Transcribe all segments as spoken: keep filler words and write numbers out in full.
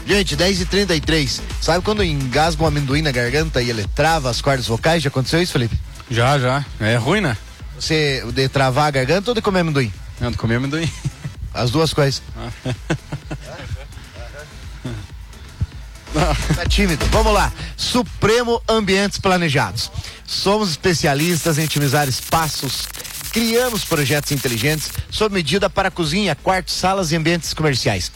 Gente, dez e trinta e três. Sabe quando engasga um amendoim na garganta e ele trava as cordas vocais? Já aconteceu isso, Felipe? Já, já. É ruim, né? Você de travar a garganta ou de comer amendoim? Não, de comer amendoim. As duas coisas. Tá tímido. Vamos lá. Supremo Ambientes Planejados. Somos especialistas em otimizar espaços. Criamos projetos inteligentes sob medida para cozinha, quartos, salas e ambientes comerciais.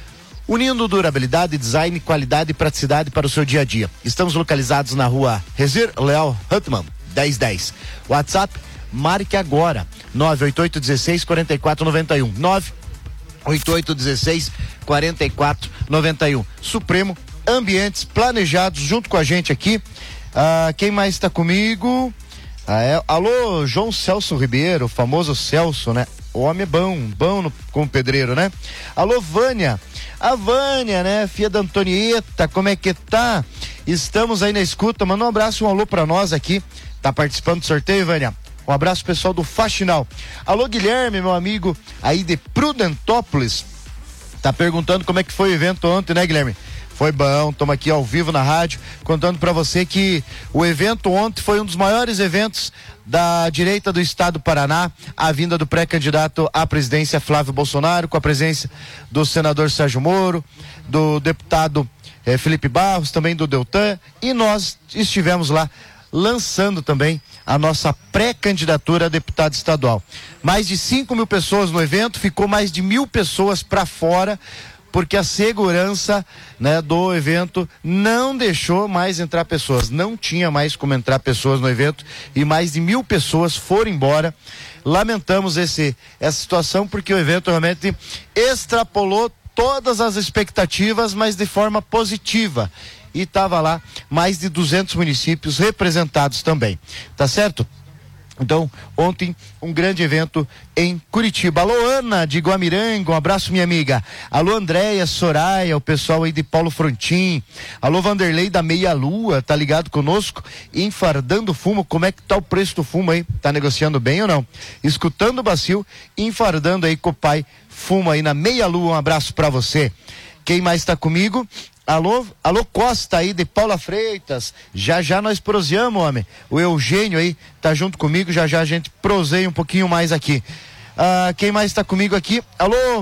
Unindo durabilidade, design, qualidade e praticidade para o seu dia a dia. Estamos localizados na rua Rezir Leal Huttman, dez dez. WhatsApp, marque agora. nove oito oito um seis quatro quatro nove um. nove oito oito um seis quatro quatro nove um. Supremo Ambientes Planejados, junto com a gente aqui. Ah, quem mais está comigo? Ah, é, alô, João Celso Ribeiro, o famoso Celso, né? O homem é bom, bom no, como pedreiro, né? Alô, Vânia. A Vânia, né? Filha da Antonieta, como é que tá? Estamos aí na escuta, manda um abraço, um alô pra nós aqui. Tá participando do sorteio, Vânia? Um abraço pessoal do Faxinal. Alô, Guilherme, meu amigo aí de Prudentópolis. Tá perguntando como é que foi o evento ontem, né, Guilherme? Foi bom, estamos aqui ao vivo na rádio, contando para você que o evento ontem foi um dos maiores eventos da direita do estado do Paraná, a vinda do pré-candidato à presidência Flávio Bolsonaro, com a presença do senador Sérgio Moro, do deputado eh, Felipe Barros, também do Deltan, e nós estivemos lá lançando também a nossa pré-candidatura a deputado estadual. Mais de cinco mil pessoas no evento, ficou mais de mil pessoas para fora, porque a segurança, né, do evento não deixou mais entrar pessoas, não tinha mais como entrar pessoas no evento e mais de mil pessoas foram embora. Lamentamos esse, essa situação porque o evento realmente extrapolou todas as expectativas, mas de forma positiva, e estava lá mais de duzentos municípios representados também, tá certo? Então, ontem, um grande evento em Curitiba. Alô, Ana, de Guamiranga, um abraço, minha amiga. Alô, Andréia, Soraya, o pessoal aí de Paulo Frontin. Alô, Vanderlei da Meia Lua, tá ligado conosco? Enfardando fumo, como é que tá o preço do fumo aí? Tá negociando bem ou não? Escutando o Bacio, enfardando aí com o pai fumo aí na Meia Lua, um abraço pra você. Quem mais tá comigo? Alô, alô Costa aí de Paula Freitas, já já nós proseamos, homem, o Eugênio aí tá junto comigo, já já a gente proseia um pouquinho mais aqui. Ah, quem mais tá comigo aqui? Alô,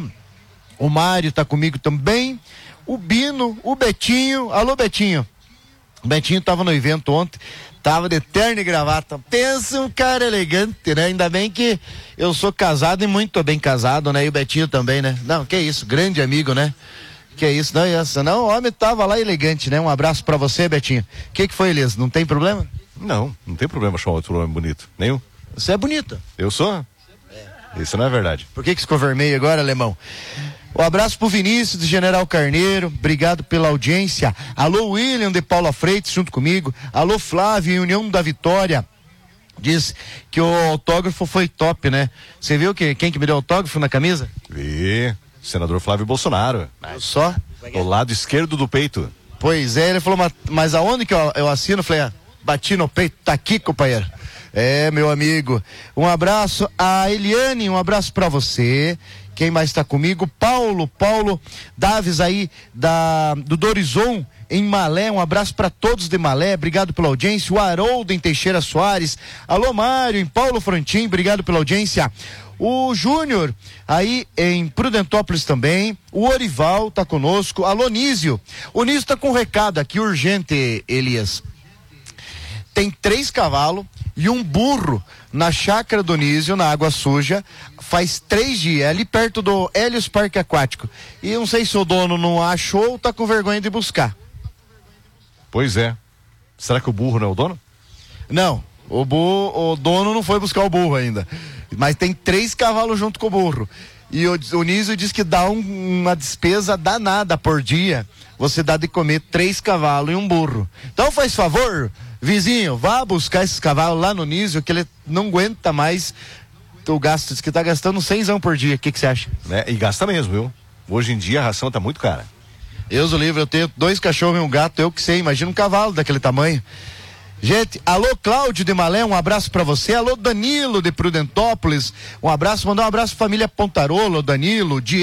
o Mário tá comigo também, o Bino, o Betinho, alô Betinho, o Betinho tava no evento ontem, tava de terno e gravata, pensa um cara elegante, né? Ainda bem que eu sou casado e muito bem casado, né? E o Betinho também, né? Não, que isso, grande amigo, né? Que é isso, não é essa, não, o homem tava lá elegante, né? Um abraço pra você, Betinho. O que que foi, Elias? Não tem problema? Não, não tem problema chamar outro homem bonito, nenhum. Você é bonita. Eu sou? É. Isso não é verdade. Por que que ficou vermelho agora, alemão? Um abraço pro Vinícius de General Carneiro, obrigado pela audiência. Alô, William de Paula Freitas, junto comigo. Alô, Flávio, União da Vitória. Diz que o autógrafo foi top, né? Você viu que, quem que me deu autógrafo na camisa? Vi. Senador Flávio Bolsonaro. Só? Do lado esquerdo do peito. Pois é, ele falou, mas, mas aonde que eu, eu assino? Eu falei, ah, bati no peito, tá aqui, companheiro. É, meu amigo. Um abraço a Eliane, um abraço pra você. Quem mais tá comigo? Paulo, Paulo Daves aí, da, do Dorizon, em Malé, um abraço para todos de Malé, obrigado pela audiência. O Haroldo em Teixeira Soares. Alô, Mário, em Paulo Frontin, obrigado pela audiência. O Júnior, aí em Prudentópolis também. O Orival tá conosco. Alô, Nísio. O Nísio tá com um recado aqui urgente, Elias. Tem três cavalos e um burro na chácara do Nísio, na Água Suja, faz três dias, ali perto do Hélios Parque Aquático. E não sei se o dono não achou ou tá com vergonha de buscar. Pois é. Será que o burro não é o dono? Não, o, burro, o dono não foi buscar o burro ainda. Mas tem três cavalos junto com o burro. E o, o Nísio diz que dá um, uma despesa danada por dia. Você dá de comer três cavalos e um burro. Então faz favor, vizinho, vá buscar esses cavalos lá no Nísio, que ele não aguenta mais o gasto. Diz que tá gastando cenzão por dia. O que que você acha? É, e gasta mesmo, viu? Hoje em dia a ração tá muito cara. Deus o livre, eu tenho dois cachorros e um gato, eu que sei, imagina um cavalo daquele tamanho. Gente, alô Cláudio de Malé, um abraço pra você. Alô Danilo de Prudentópolis, um abraço, mandar um abraço pra família Pontarolo, Danilo, de